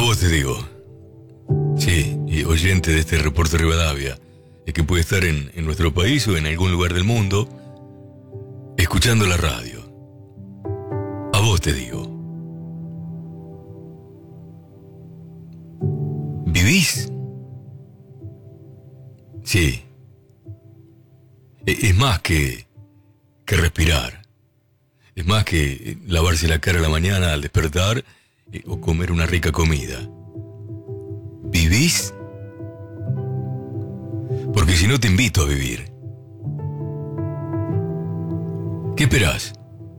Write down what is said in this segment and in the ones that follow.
vos te digo. Sí, y oyente de este reporte Rivadavia, es que puede estar en nuestro país o en algún lugar del mundo, escuchando la radio. A vos te digo. ¿Vivís? Sí. Es más que respirar. Es más que lavarse la cara a la mañana al despertar o comer una rica comida. ¿Vivís? Porque si no te invito a vivir. ¿Qué esperás?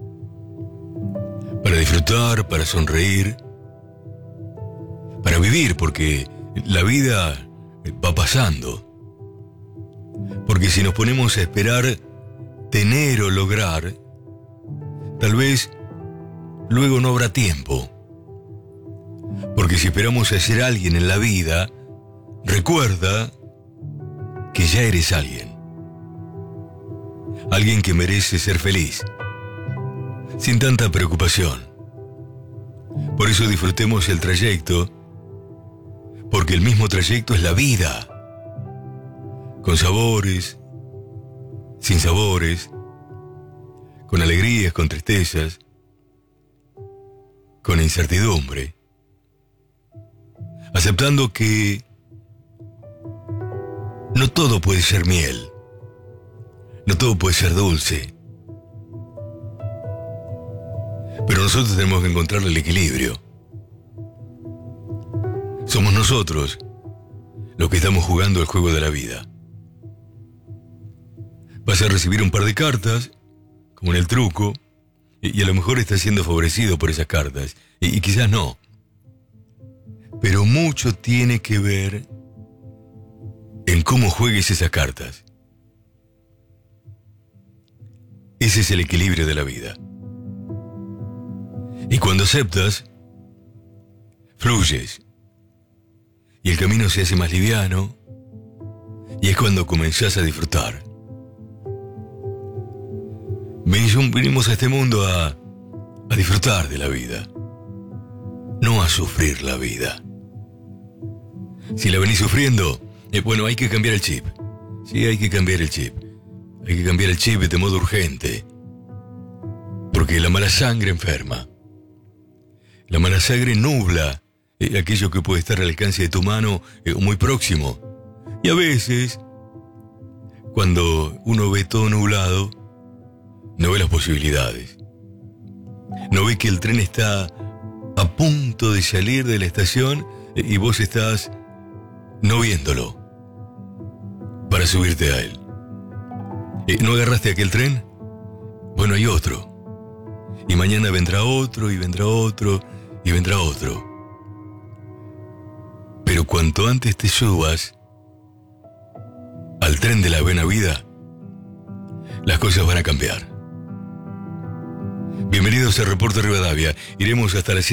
Para disfrutar, para sonreír, para vivir, porque la vida va pasando. Porque si nos ponemos a esperar tener o lograr, tal vez luego no habrá tiempo. Porque si esperamos a ser alguien en la vida, recuerda que ya eres alguien. Alguien que merece ser feliz, sin tanta preocupación. Por eso disfrutemos el trayecto, porque el mismo trayecto es la vida. Con sabores, sin sabores, con alegrías, con tristezas, con incertidumbre. Aceptando que no todo puede ser miel, no todo puede ser dulce. Pero nosotros tenemos que encontrar el equilibrio. Somos nosotros los que estamos jugando el juego de la vida. Vas a recibir un par de cartas, como en el truco, y a lo mejor estás siendo favorecido por esas cartas, y quizás no. Pero mucho tiene que ver en cómo juegues esas cartas. Ese es el equilibrio de la vida. Y cuando aceptas, fluyes. Y el camino se hace más liviano, y es cuando comenzás a disfrutar. Venimos a este mundo a disfrutar de la vida, no a sufrir la vida. Si la venís sufriendo, bueno, hay que cambiar el chip. Sí, hay que cambiar el chip. Hay que cambiar el chip de modo urgente. Porque la mala sangre enferma. La mala sangre nubla aquello que puede estar al alcance de tu mano muy próximo. Y a veces, cuando uno ve todo nublado, no ve las posibilidades. No ve que el tren está a punto de salir de la estación y vos estás no viéndolo para subirte a él. ¿No agarraste aquel tren? Bueno, hay otro. Y mañana vendrá otro, y vendrá otro, y vendrá otro. Pero cuanto antes te subas al tren de la buena vida, las cosas van a cambiar. Bienvenidos a Reporte Rivadavia. Iremos hasta las